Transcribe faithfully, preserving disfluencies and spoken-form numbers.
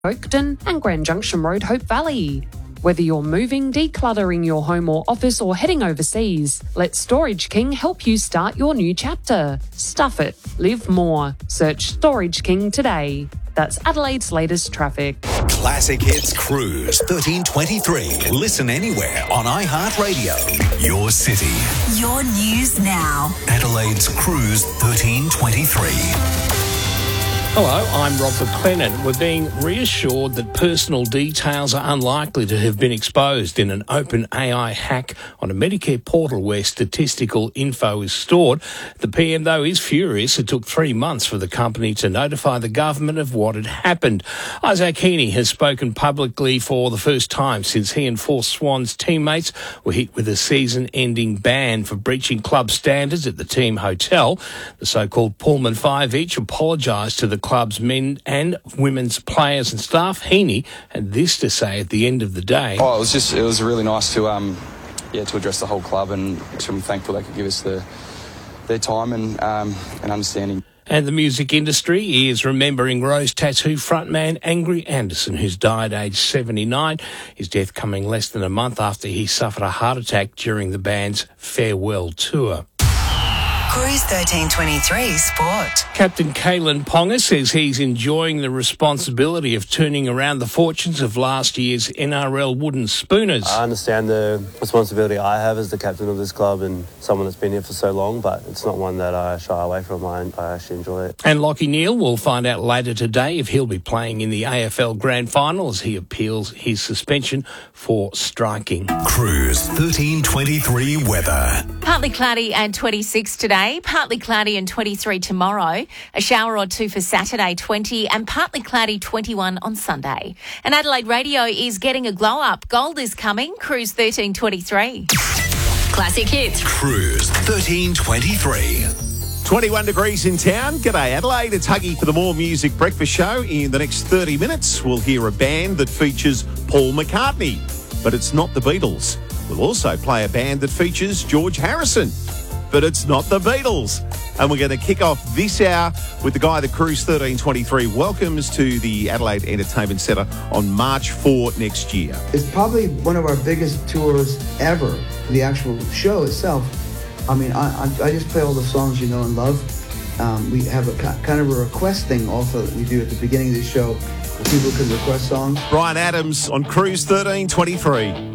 Oakden and Grand Junction Road, Hope Valley. Whether you're moving, decluttering your home or office, or heading overseas, let Storage King help you start your new chapter. Stuff it. Live more. Search Storage King today. That's Adelaide's latest traffic. Classic Hits Cruise thirteen twenty-three. Listen anywhere on iHeartRadio. Your city. Your news now. Adelaide's Cruise thirteen twenty-three. Hello, I'm Rob McLennan. We're being reassured that personal details are unlikely to have been exposed in an open A I hack on a Medicare portal where statistical info is stored. The P M, though, is furious. It took three months for the company to notify the government of what had happened. Isaac Heaney has spoken publicly for the first time since he and four Swans teammates were hit with a season-ending ban for breaching club standards at the team hotel. The so-called Pullman Five each apologised to the club's men and women's players and staff. Heaney had this to say at the end of the day. Oh, it was just, it was really nice to, um, yeah, to address the whole club, and I'm thankful they could give us the, their time and, um, and understanding. And the music industry is remembering Rose Tattoo frontman Angry Anderson, who's died aged seventy-nine. His death coming less than a month after he suffered a heart attack during the band's farewell tour. Cruise thirteen twenty-three Sport. Captain Kalen Ponga says he's enjoying the responsibility of turning around the fortunes of last year's N R L Wooden Spooners. I understand the responsibility I have as the captain of this club and someone that's been here for so long, but it's not one that I shy away from. I, I actually enjoy it. And Lachie Neale will find out later today if he'll be playing in the A F L Grand Final as he appeals his suspension for striking. Cruise thirteen twenty-three weather. Partly cloudy and twenty-six today. Partly cloudy and twenty-three tomorrow. A shower or two for Saturday, twenty, and partly cloudy, twenty-one on Sunday. And Adelaide Radio is getting a glow up. Gold is coming. Cruise thirteen twenty-three. Classic Hits. Cruise thirteen twenty-three. twenty-one degrees in town. G'day Adelaide, it's Huggy for the More Music Breakfast Show. In the next thirty minutes, we'll hear a band that features Paul McCartney, but it's not the Beatles. We'll also play a band that features George Harrison, but it's not the Beatles. And we're going to kick off this hour with the guy that Cruise thirteen twenty-three welcomes to the Adelaide Entertainment Centre on March fourth next year. It's probably one of our biggest tours ever for the actual show itself. I mean, I, I, I just play all the songs you know and love. Um, we have a kind of a request thing also that we do at the beginning of the show where people can request songs. Brian Adams on Cruise thirteen twenty-three.